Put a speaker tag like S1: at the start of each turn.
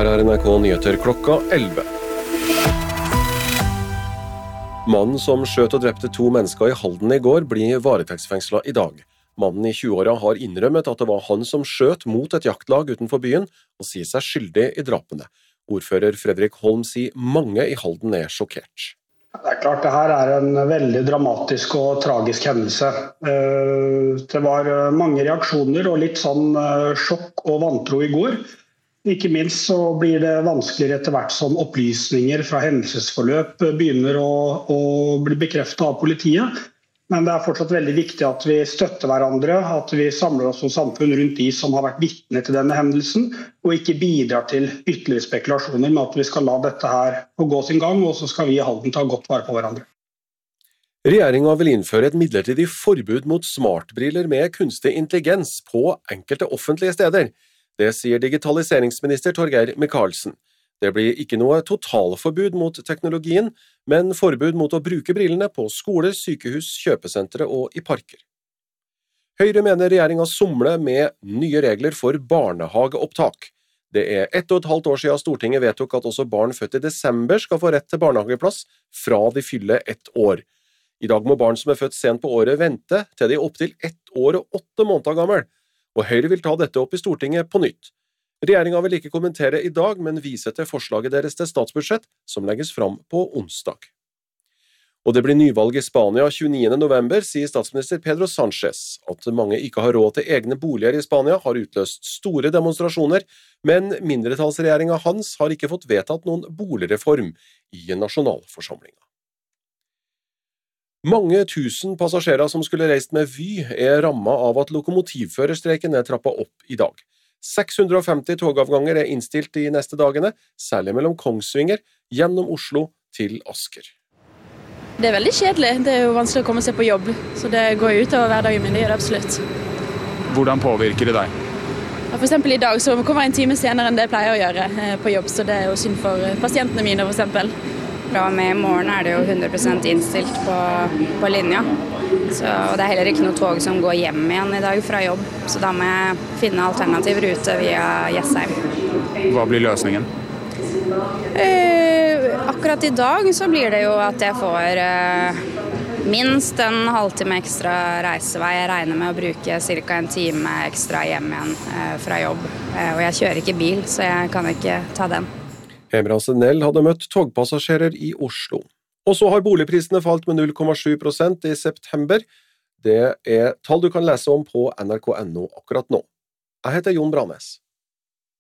S1: Her NRK Nyheter klokka 11. Mannen som skjøt og drepte 2 mennesker i Halden i går blir varetektsfengslet i dag. Mannen i 20-åra har innrømmet at det var han som skjøt mot et jaktlag utenfor byen, og sier seg skyldig i drapene. Ordfører Fredrik Holm sier mange i Halden er sjokkert.
S2: Det er klart, det her er en veldig dramatisk og tragisk hendelse. Det var mange reaksjoner og litt sånn sjokk og vantro i går. Ikke minst så blir det vanskeligere etter hvert som opplysninger fra hendelsesforløp begynner å bli bekreftet av politiet. Men det er fortsatt veldig viktig at vi støtter hverandre, at vi samler oss som samfunn rundt de som har vært vitne til denne hendelsen, og ikke bidrar til ytterligere spekulasjoner med at vi skal la dette her få gå sin gang, og så skal vi i Halden ta godt vare på hverandre.
S1: Regjeringen vil innføre et midlertidig forbud mot smartbriller med kunstig intelligens på enkelte offentlige steder. Det sier digitaliseringsminister Torgeir Micaelsen. Det blir ikke noe totalforbud mot teknologien, men forbud mot å bruke brillene på skoler, sykehus, kjøpesentre og i parker. Høyre mener regjeringen somler med nye regler for barnehageopptak. Det er 1,5 år siden Stortinget vedtok at også barn født i desember skal få rett til barnehageplass fra de fyller 1 år. I dag må barn som er født sent på året vente til de er opp til 1 år og 8 måneder gammel, og Høyre vil ta dette opp i Stortinget på nytt. Regjeringen vil ikke kommentere i dag, men vise til forslaget deres til statsbudsjett, som legges fram på onsdag. Og det blir nyvalg i Spania 29. november, sier statsminister Pedro Sánchez. At mange ikke har råd til egne boliger i Spania har utløst store demonstrasjoner, men mindretallsregjeringen hans har ikke fått vedtatt noen boligreform i nasjonalforsamlingen. Mange tusen passasjerer som skulle reist med Vy er rammet av at lokomotivførerstreiken er trappet opp i dag. 650 togavganger er innstilt de neste dagene, særlig mellom Kongsvinger, gjennom Oslo til Asker.
S3: Det er veldig kjedelig. Det er jo vanskelig å komme seg på jobb, så det går ut over hverdagen min, det gjør det absolutt.
S4: Hvordan påvirker det deg?
S3: Ja, for eksempel i dag så kommer jeg en time senere enn det jeg pleier å gjøre på jobb, så det er jo synd for pasientene mine for eksempel.
S5: Fra og med i morgen er det jo 100% innstilt på linja. Og det er heller ikke noe tog som går hjem igjen i dag fra jobb, så da må jeg finne alternativ rute via Jessheim.
S4: Hva blir løsningen?
S5: Akkurat i dag så blir det jo at jeg får minst en halvtime ekstra reisevei. Jeg regner med å bruke ca. en time ekstra hjem igjen fra jobb, og jeg kjører ikke bil, så jeg kan ikke ta den.
S1: Emra Senell hadde møtt togpassasjerer i Oslo. Og så har boligprisene falt med 0,7% i september. Det er tall du kan lese om på nrk.no akkurat nå. Jeg heter Jon Branes.